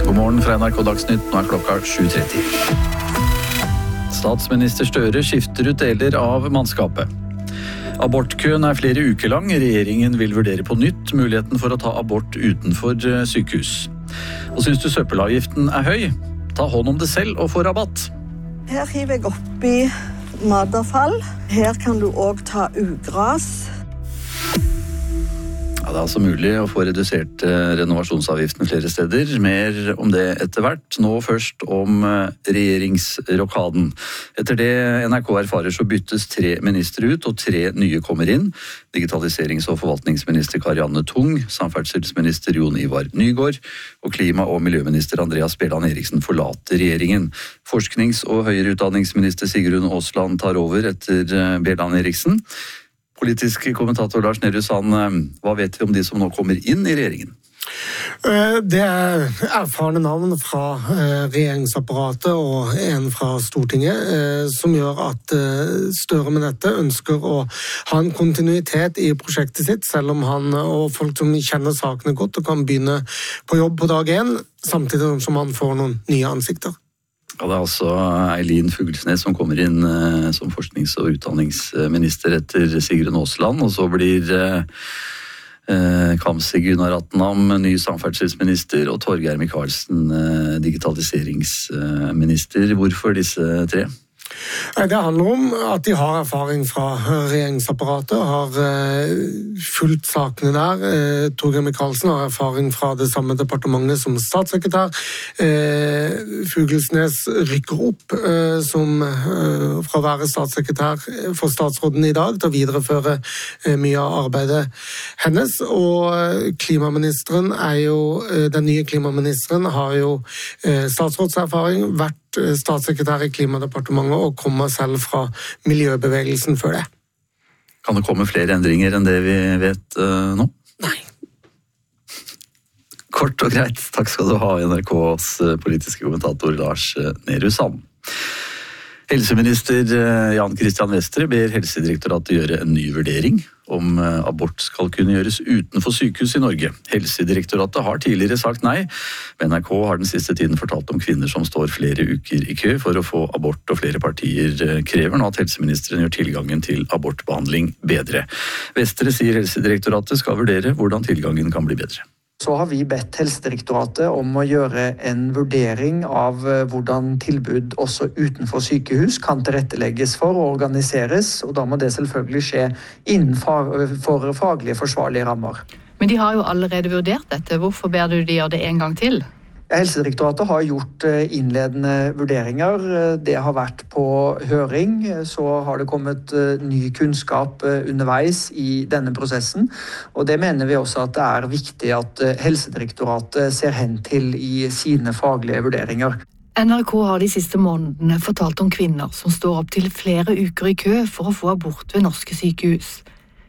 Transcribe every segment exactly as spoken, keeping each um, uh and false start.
God morgen fra N R K Dagsnytt, nå er klokka sju tretti. Statsminister Støre skifter ut deler av mannskapet. Abortkøen er flere uker lang. Regjeringen vil vurdere på nytt muligheten for å ta abort utenfor sykehus. Og synes du søppelavgiften er høy? Ta hånd om det selv og få rabatt. Her hiver jeg oppi matavfall. Her kan du også ta ugras. Ja, det er altså mulig å få redusert renovasjonsavgiften flere steder. Mer om det etter hvert. Nå først om regjeringsrokaden. Etter det N R K erfarer så byttes tre ministre ut, og tre nye kommer inn. Digitaliserings- og forvaltningsminister Karianne Tung, samferdselsminister Jon Ivar Nygård og klima- og miljøminister Andreas Bjelland Eriksen forlater regjeringen. Forsknings- og høyere utdanningsminister Sigrun Aasland tar over etter Bjelland Eriksen. Politisk kommentator Lars Nehru Sand, hva vet vi om de som nå kommer inn i regjeringen? Det er erfarne navn fra regjeringsapparatet og en fra Stortinget som gjør at Støre med dette ønsker å ha en kontinuitet i prosjektet sitt, selv om han og folk som kjenner sakene godt og kan begynne på jobb på dag én, samtidig som han får noen nye ansikter. Ja, det er altså Eileen Fuglesnes som kommer inn eh, som forsknings- og utdanningsminister etter Sigrun Aasland, og så blir eh, Kamzy Gunnar Ratnam ny samferdselsminister og Torgeir Micaelsen eh, digitaliseringsminister. Hvorfor disse tre? Det handler om at de har erfaring fra regjeringsapparatet, har fulgt sakene der. Torgeir Micaelsen har erfaring fra det samme departementet som statssekretær. Fuglesnes rykker opp som, fra å være statssekretær for statsråden i dag til å videreføre mye av arbeidet hennes. Og klimaministeren er jo, den nye klimaministeren har jo statsrådserfaring, vært statssekretær i Klimadepartementet og kommer selv fra miljøbevegelsen før det. Kan det komme flere endringer enn det vi vet uh, nå? Nei. Kort og greit, takk skal du ha, N R K's politiske kommentator Lars Nehru Sand. Helseminister Jan Christian Vestre ber Helsedirektoratet gjøre en ny vurdering om abort skal kunne gjøres utenfor sykehus i Norge. Helsedirektoratet har tidligere sagt nei, men N R K har den siste tiden fortalt om kvinner som står flere uker i kø for å få abort, og flere partier krever nå at helseministeren gjør tilgangen til abortbehandling bedre. Vestre sier Helsedirektoratet skal vurdere hvordan tilgangen kan bli bedre. Så har vi bedt Helsedirektoratet om å gjøre en vurdering av hvordan tilbud også utenfor sykehus kan tilrettelegges for og organiseres, og da må det selvfølgelig skje innenfor faglige forsvarlige rammer. Men de har jo allerede vurdert dette. Hvorfor ber du de gjøre det en gang til? Helsedirektoratet har gjort innledende vurderinger. Det har vært på høring. Så har det kommet ny kunnskap underveis i denne prosessen. Og det mener vi også at det er viktig at Helsedirektoratet ser hen til i sine faglige vurderinger. N R K har de siste månedene fortalt om kvinner som står opp til flere uker i kø for å få abort ved norske sykehus.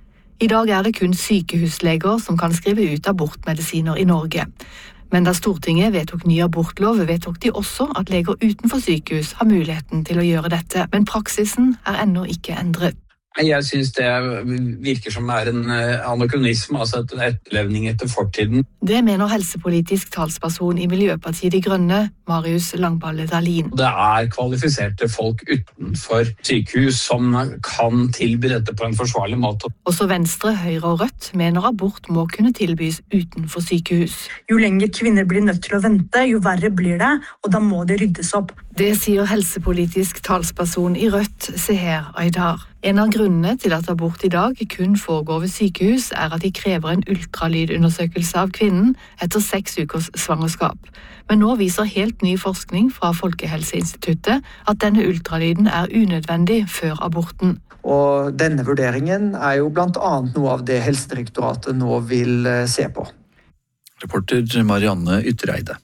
I dag er det kun sykehusleger som kan skrive ut abortmedisiner i Norge. Men da Stortinget vedtok ny abortlov, vedtok de også at leger utenfor sykehus har muligheten til å gjøre dette, men praksisen er ennå ikke endret. Jeg synes det virker som er en anakronisme, altså en etterlevning etter fortiden. Det mener helsepolitisk talsperson i Miljøpartiet De Grønne, Marius Langballe Dahlin. Det er kvalifiserte folk utenfor sykehus som kan tilby dette på en forsvarlig måte. Også Venstre, Høyre og Rødt mener abort må kunne tilbys utenfor sykehus. Jo lenger kvinner blir nødt til å vente, jo verre blir det, og da må det ryddes opp. Det sier helsepolitisk talsperson i Rødt, Seher Aydar. En av grunnene til at abort i dag kun foregår ved sykehus er at de krever en ultralydundersøkelse av kvinnen etter seks ukers svangerskap. Men nå viser helt ny forskning fra Folkehelseinstituttet at denne ultralyden er unødvendig før aborten. Og denne vurderingen er jo blant annet noe av det Helsedirektoratet nå vil se på. Reporter Marianne Yttereide.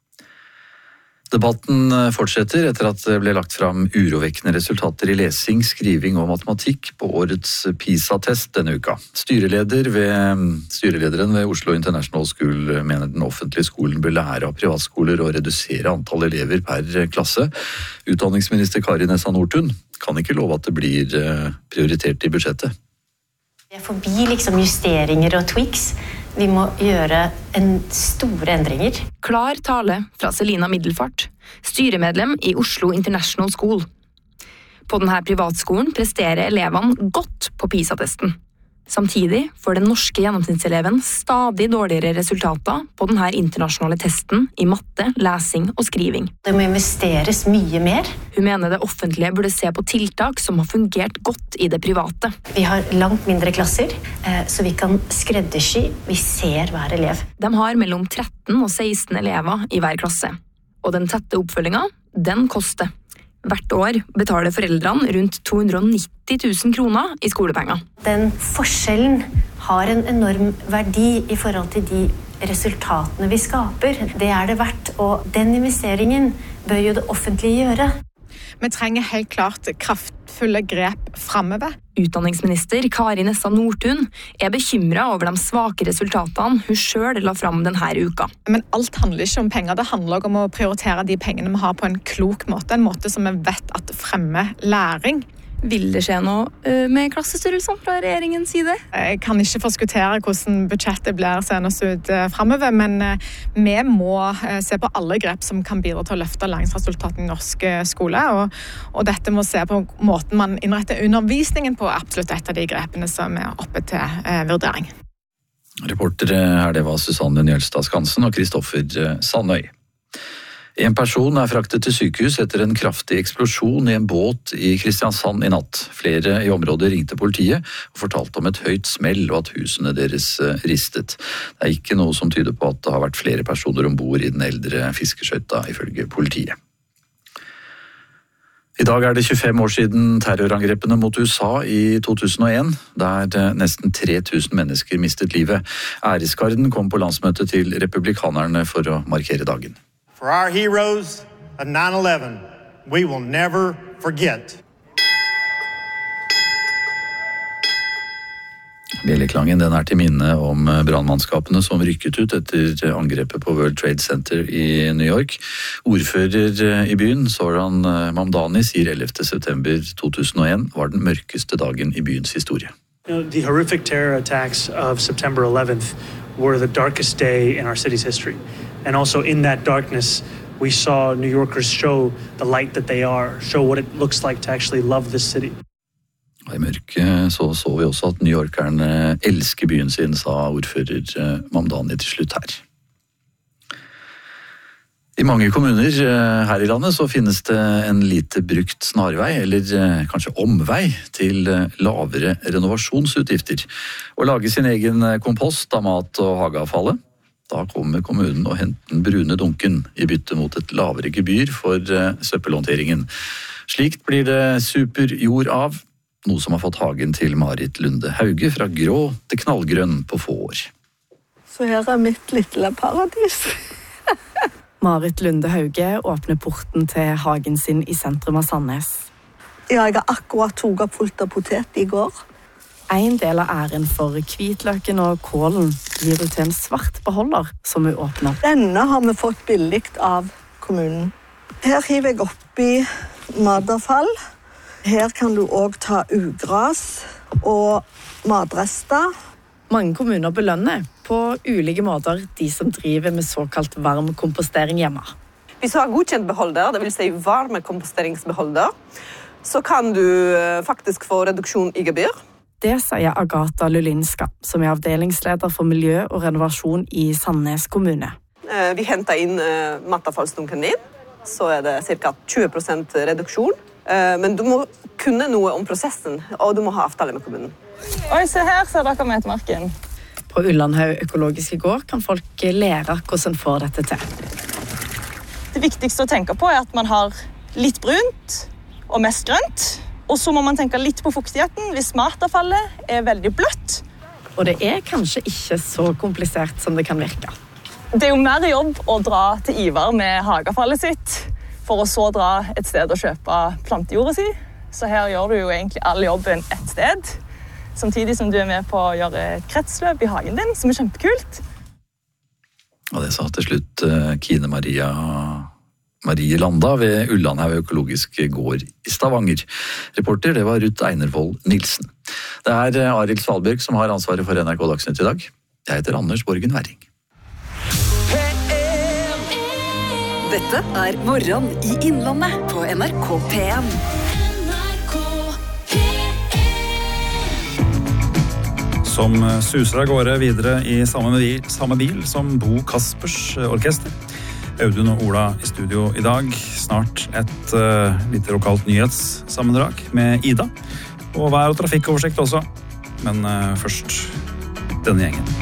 Debatten fortsetter etter at det ble lagt fram urovekkende resultater i lesing, skriving og matematikk på årets PISA-test denne uka. Styreleder ved, styrelederen ved Oslo International School mener den offentlige skolen bør lære av privatskoler og redusere antall elever per klasse. Utdanningsminister Kari Nessa Nordtun kan ikke love at det blir prioritert i budsjettet. Det er forbi liksom justeringer og tweaks. Vi må gjøre en store endringer. Klar tale fra Selina Middelfart, styremedlem i Oslo International School. På denne privatskolen presterer elevene godt på PISA-testen. Samtidig får den norske gjennomsnittseleven stadig dårligere resultater på denne internasjonale testen i matte, lesing og skriving. Det må investeres mye mer. Hun mener det offentlige burde se på tiltak som har fungert godt i det private. Vi har langt mindre klasser, så vi kan skreddersy. Vi ser hver elev. De har mellom tretten og seksten elever i hver klasse. Og den tette oppfølgingen, den koster. Hvert år betaler foreldrene rundt to hundre og nitti tusen kroner i skolepenger. Den forskjellen har en enorm verdi i forhold til de resultatene vi skaper. Det er det verdt, og den investeringen bør jo det offentlige gjøre. Vi trenger helt klart kraftfulle grep fremover. Utdanningsminister Kari Nessa Nordtun er bekymret over de svake resultatene hun selv la fram denne uka. Men alt handler ikke om penger, det handler også om å prioritere de pengene vi har på en klok måte, en måte som vi vet at fremmer læring. Vil det skje noe med klassestørrelsen fra regjeringens side? Jeg kan ikke forskuttere hvordan budsjettet blir senest ut fremover, men vi må se på alle grep som kan bidra til å løfte læringsresultatene i norsk skole, og, og dette må se på måten man innretter undervisningen på, absolutt et av de grepene som er oppe til eh, vurdering. Reportere her det var Susanne Njølstad Skansen og Kristoffer Sandøy. En person er fraktet til sykehus etter en kraftig eksplosjon i en båt i Kristiansand i natt. Flere i området ringte politiet og fortalte om et høyt smell og at husene deres ristet. Det er ikke noe som tyder på at det har vært flere personer ombord i den eldre fiskeskøyta, ifølge politiet. I dag er det tjuefem år siden terrorangrepene mot U S A i to tusen og en, der nesten tre tusen mennesker mistet livet. Æresgarden kom på landsmøtet til republikanerne for å markere dagen. For our heroes of nine eleven, we will never forget. Bjelleklangen den er til minne om brannmannskapene som rykket ut etter angrepet på World Trade Center i New York. Ordfører i byen, Zohran Mamdani, sier ellevte september to tusen og en var den mørkeste dagen i byens historie. You know, the horrific terror attacks of September eleventh were the darkest day in our city's history. And also in that darkness, we saw New Yorkers show the light that they are, show what it looks like to actually love this city. I mørket så, så vi også at New Yorkerne elsker byen sin, sa ordfører Mamdani til slutt her. I mange kommuner her i landet så finnes det en lite brukt snarvei, eller kanskje omvei, til lavere renovasjonsutgifter. Å lage sin egen kompost av mat- og hageavfallet. Da kommer kommunen og henter den brune dunken i bytte mot et lavere gebyr for søppelhåndteringen. Slikt blir det super jord av, noe som har fått hagen til Marit Lunde Hauge fra grå til knallgrønn på få år. Så her er mitt lille paradis. Marit Lunde Hauge åpner porten til hagen sin i sentrum av Sandnes. Ja, jeg har akkurat tog opp fullt av potet i går. En del av æren for hvitløken og kålen gir ut til en svart beholder som hun åpner. Denne har vi fått billigt av kommunen. Her hiver jeg oppi matavfall. Her kan du også ta ugras og matrester. Mange kommuner belønner på ulike måter de som driver med såkalt varm kompostering hjemme. Hvis du har godkjent beholder, det vil si varme komposteringsbeholder, så kan du faktisk få reduksjon i gebyr. Det sier Agatha Lulinska, som er avdelingsleder for miljø og renovasjon i Sandnes kommune. Vi henter inn matavfallsdunken din, så er det ca. tjue prosent reduksjon. Men du må kunne noe om prosessen, og du må ha avtale med kommunen. Oi, se her ser dere metmarken. På Ullandhaug økologiske gård kan folk lære hvordan får dette til. Det viktigste å tenke på er at man har litt brunt og mest grønt. Og så må man tenke litt på fuktigheten hvis matavfallet er veldig bløtt. Og det er kanskje ikke så komplisert som det kan virke. Det er jo mer jobb å dra til Ivar med hageavfallet sitt, for å så dra et sted og kjøpe plantejorda si. Så her gjør du jo egentlig all jobben ett sted, samtidig som du er med på å gjøre et kretsløp i hagen din, som er kjempekult. Og det sa til slutt Kine Maria Marie Landa ved Ullandhaug økologiske gård i Stavanger. Reporter det var Ruth Einervold Nilsen. Det er Arild Svalberg som har ansvaret for N R K Dagsnytt i dag. Jeg heter Anders Borgen Werring. Dette er Morgen i Innlandet på N R K P en. Som suser av gårde videre i samme bil, samme bil som Bo Kaspers orkester. Audun og Ola i studio i dag. Snart et uh, lite lokalt nyhetssammendrag med Ida. Og vær- og trafikkoversikt også. Men uh, først denne gjengen.